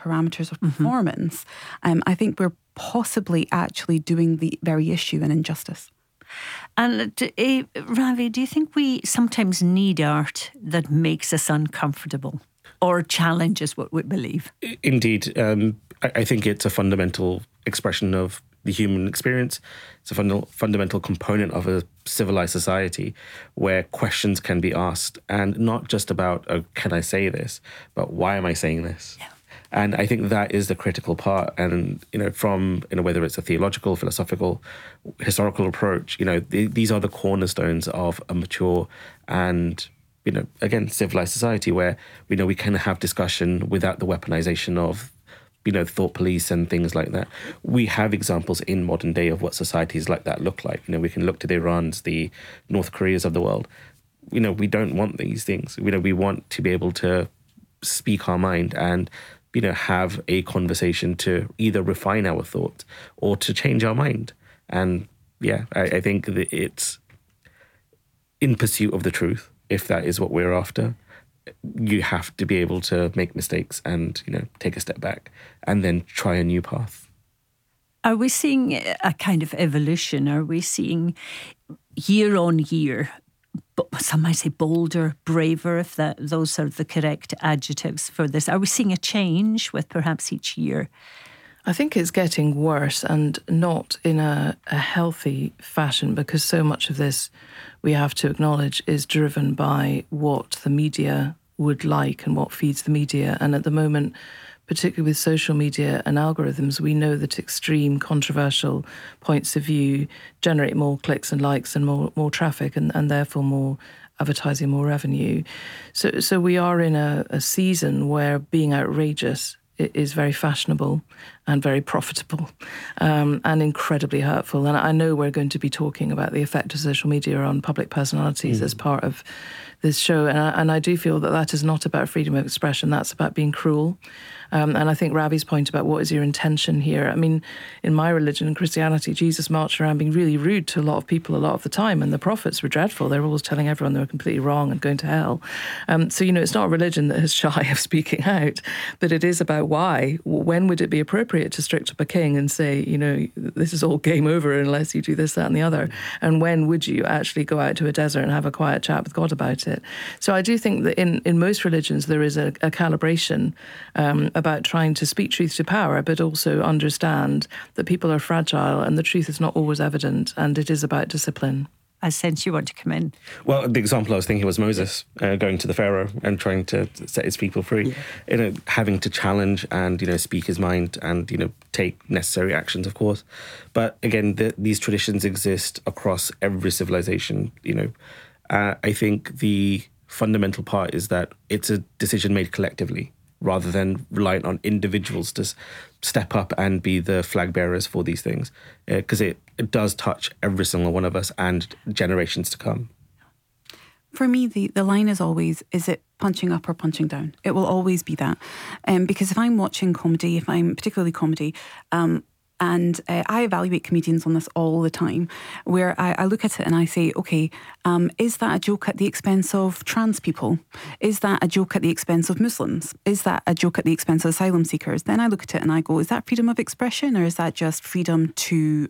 parameters of performance, I think we're possibly actually doing the very issue an injustice. And Ravi, do you think we sometimes need art that makes us uncomfortable or challenges what we believe? Indeed. I think it's a fundamental expression of the human experience. It's a fundamental component of a civilized society where questions can be asked, and not just about, oh, can I say this, but why am I saying this? Yeah. And I think that is the critical part. And, from whether it's a theological, philosophical, historical approach, these are the cornerstones of a mature and, again, civilized society where, we can have discussion without the weaponization of, thought police and things like that. We have examples in modern day of what societies like that look like. We can look to the Irans, the North Koreas of the world. We don't want these things. We want to be able to speak our mind and have a conversation to either refine our thoughts or to change our mind. And I think that it's in pursuit of the truth, if that is what we're after. You have to be able to make mistakes and, take a step back and then try a new path. Are we seeing a kind of evolution? Are we seeing year on year, some might say bolder, braver, if those are the correct adjectives for this? Are we seeing a change with perhaps each year? I think it's getting worse, and not in a healthy fashion, because so much of this, we have to acknowledge, is driven by what the media would like and what feeds the media. And at the moment, particularly with social media and algorithms, we know that extreme controversial points of view generate more clicks and likes and more traffic and therefore more advertising, more revenue. So we are in a season where being outrageous is very fashionable and very profitable and incredibly hurtful. And I know we're going to be talking about the effect of social media on public personalities as part of this show. And I do feel that is not about freedom of expression. That's about being cruel. And I think Ravi's point about what is your intention here. I mean, in my religion, in Christianity, Jesus marched around being really rude to a lot of people a lot of the time. And the prophets were dreadful. They were always telling everyone they were completely wrong and going to hell. So, it's not a religion that is shy of speaking out, but it is about why. When would it be appropriate to strict up a king and say, this is all game over unless you do this, that and the other? And when would you actually go out to a desert and have a quiet chat with God about it? So I do think that in most religions there is a calibration about trying to speak truth to power, but also understand that people are fragile and the truth is not always evident, and it is about discipline. I sense you want to come in. Well, the example I was thinking was Moses going to the Pharaoh and trying to set his people free, having to challenge and, speak his mind and, take necessary actions, of course. But again, these traditions exist across every civilization, I think the fundamental part is that it's a decision made collectively rather than reliant on individuals to step up and be the flag bearers for these things, because it does touch every single one of us and generations to come. For me, the line is always, is it punching up or punching down? It will always be that. Because if I'm watching comedy, if I'm particularly comedy, and I evaluate comedians on this all the time, where I look at it and I say, okay, is that a joke at the expense of trans people? Is that a joke at the expense of Muslims? Is that a joke at the expense of asylum seekers? Then I look at it and I go, is that freedom of expression, or is that just freedom to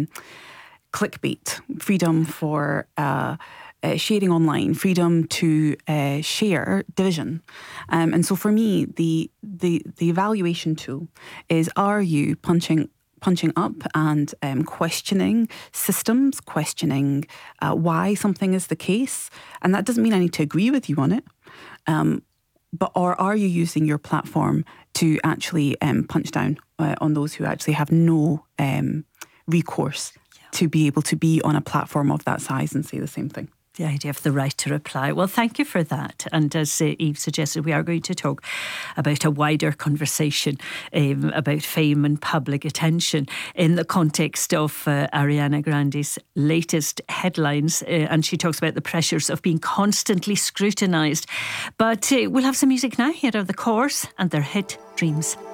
clickbait, freedom for sharing online, freedom to share division? And so for me, the evaluation tool is, are you punching up and questioning systems, questioning why something is the case? And that doesn't mean I need to agree with you on it. Or are you using your platform to actually punch down on those who actually have no recourse to be able to be on a platform of that size and say the same thing? The idea of the right to reply. Well, thank you for that. And as Eve suggested, we are going to talk about a wider conversation about fame and public attention in the context of Ariana Grande's latest headlines. And she talks about the pressures of being constantly scrutinised. But we'll have some music now. Here are The Course and their hit Dreams.